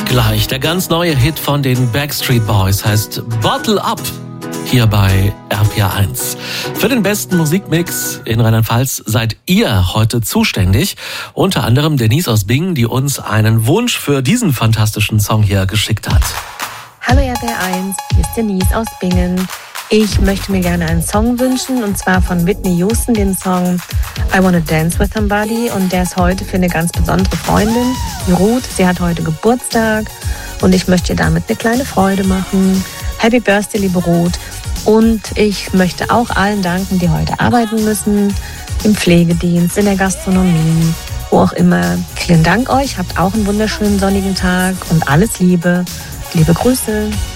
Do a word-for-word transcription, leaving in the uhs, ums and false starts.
Gleich der ganz neue Hit von den Backstreet Boys heißt Bottle Up. Hier bei R P R eins. Für den besten Musikmix in Rheinland-Pfalz seid ihr heute zuständig. Unter anderem Denise aus Bingen, die uns einen Wunsch für diesen fantastischen Song hier geschickt hat. Hallo R P R eins, hier ist Denise aus Bingen. Ich möchte mir gerne einen Song wünschen, und zwar von Whitney Houston, den Song I Wanna Dance With Somebody. Und der ist heute für eine ganz besondere Freundin, die Ruth. Sie hat heute Geburtstag und ich möchte ihr damit eine kleine Freude machen. Happy Birthday, liebe Ruth. Und ich möchte auch allen danken, die heute arbeiten müssen, im Pflegedienst, in der Gastronomie, wo auch immer. Vielen Dank euch, habt auch einen wunderschönen sonnigen Tag und alles Liebe. Liebe Grüße.